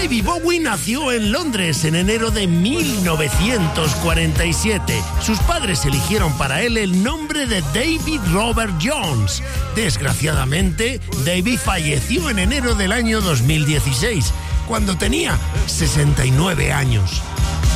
David Bowie nació en Londres en enero de 1947. Sus padres eligieron para él el nombre de David Robert Jones. Desgraciadamente, David falleció en enero del año 2016, cuando tenía 69 años.